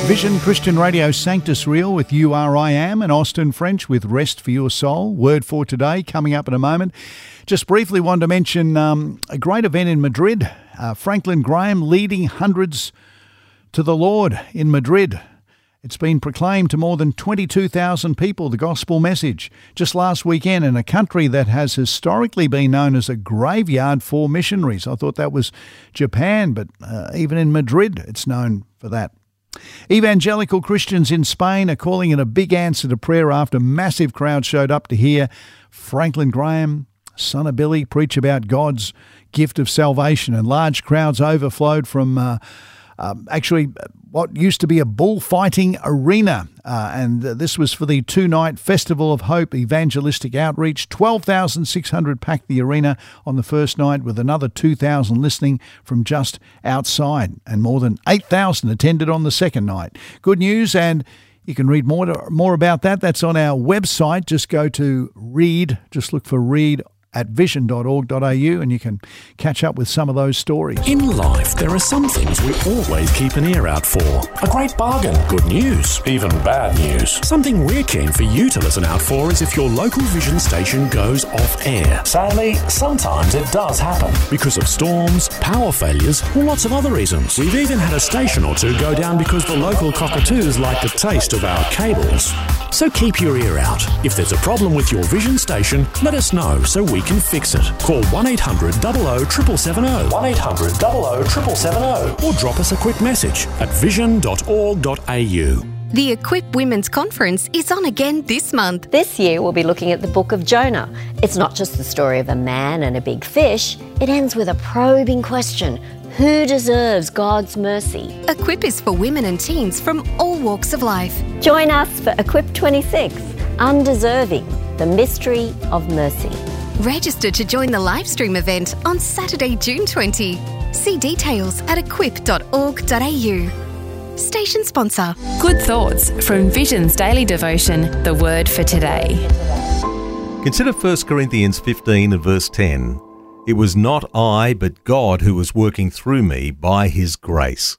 Vision Christian Radio Sanctus Real with You Are I Am, and Austin French with Rest for Your Soul. Word for today coming up in a moment. Just briefly wanted to mention a great event in Madrid. Franklin Graham leading hundreds to the Lord in Madrid. It's been proclaimed to more than 22,000 people, the gospel message, just last weekend in a country that has historically been known as a graveyard for missionaries. I thought that was Japan, but even in Madrid it's known for that. Evangelical Christians in Spain are calling it a big answer to prayer after massive crowds showed up to hear Franklin Graham, son of Billy, preach about God's gift of salvation, and large crowds overflowed from what used to be a bullfighting arena. And this was for the two-night Festival of Hope evangelistic outreach. 12,600 packed the arena on the first night, with another 2,000 listening from just outside, and more than 8,000 attended on the second night. Good news, and you can read more about that. That's on our website. Just go to read, just look for read at vision.org.au, and you can catch up with some of those stories. In life, there are some things we always keep an ear out for. A great bargain, good news, even bad news. Something we're keen for you to listen out for is if your local Vision station goes off air. Sadly, sometimes it does happen because of storms, power failures, or lots of other reasons. We've even had a station or two go down because the local cockatoos like the taste of our cables. So keep your ear out. If there's a problem with your Vision station, let us know so we can fix it. Call 1800 00 770, 1800 00 770, or drop us a quick message at vision.org.au. The Equip Women's Conference is on again this month. This year we'll be looking at the book of Jonah. It's not just the story of a man and a big fish. It ends with a probing question. Who deserves God's mercy? Equip is for women and teens from all walks of life. Join us for Equip 26, Undeserving, the Mystery of Mercy. Register to join the live stream event on Saturday, June 20. See details at equip.org.au. Station sponsor. Good thoughts from Vision's daily devotion, the word for today. Consider 1 Corinthians 15 and verse 10. It was not I, but God who was working through me by his grace.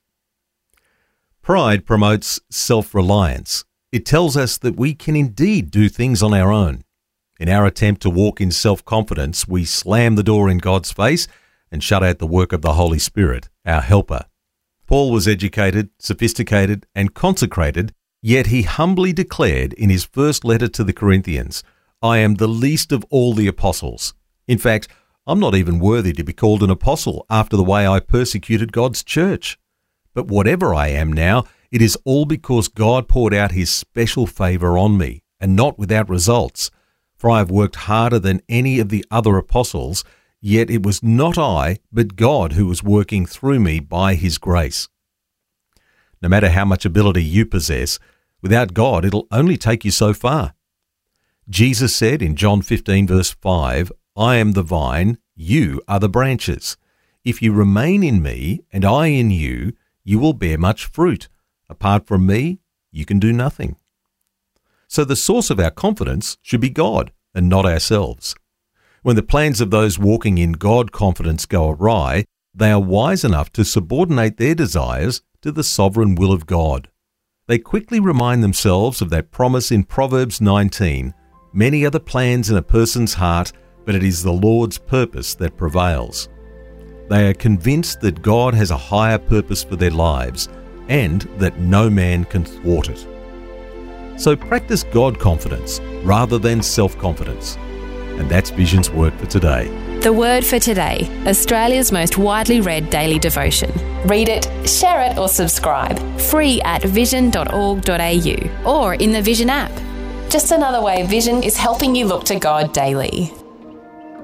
Pride promotes self-reliance. It tells us that we can indeed do things on our own. In our attempt to walk in self-confidence, we slam the door in God's face and shut out the work of the Holy Spirit, our helper. Paul was educated, sophisticated, and consecrated, yet he humbly declared in his first letter to the Corinthians, I am the least of all the apostles. In fact, I'm not even worthy to be called an apostle after the way I persecuted God's church. But whatever I am now, it is all because God poured out his special favour on me, and not without results. For I have worked harder than any of the other apostles, yet it was not I, but God who was working through me by his grace. No matter how much ability you possess, without God it'll only take you so far. Jesus said in John 15 verse 5, I am the vine, you are the branches. If you remain in me and I in you, you will bear much fruit. Apart from me, you can do nothing. So the source of our confidence should be God and not ourselves. When the plans of those walking in God confidence go awry, they are wise enough to subordinate their desires to the sovereign will of God. They quickly remind themselves of that promise in Proverbs 19, many are the plans in a person's heart, but it is the Lord's purpose that prevails. They are convinced that God has a higher purpose for their lives and that no man can thwart it. So practice God confidence rather than self-confidence. And that's Vision's word for today. The word for today, Australia's most widely read daily devotion. Read it, share it or subscribe. Free at vision.org.au or in the Vision app. Just another way Vision is helping you look to God daily.